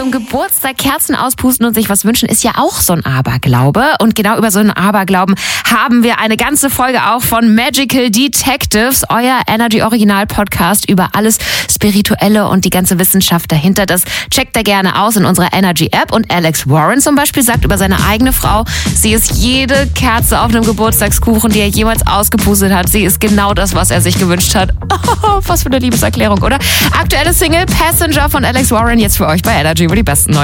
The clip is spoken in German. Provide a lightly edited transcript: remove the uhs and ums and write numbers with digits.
zum Geburtstag Kerzen auspusten und sich was wünschen ist ja auch so ein Aberglaube. Und genau über so einen Aberglauben haben wir eine ganze Folge auch von Magical Detectives, euer Energy-Original-Podcast über alles Spirituelle und die ganze Wissenschaft dahinter. Das checkt ihr gerne aus in unserer Energy-App. Und Alex Warren zum Beispiel sagt über seine eigene Frau, sie ist jede Kerze auf einem Geburtstagskuchen, die er jemals ausgepustet hat. Sie ist genau das, was er sich gewünscht hat. Oh, was für eine Liebeserklärung, oder? Aktuelle Single Passenger von Alex Warren jetzt für euch bei Energy über die besten neuen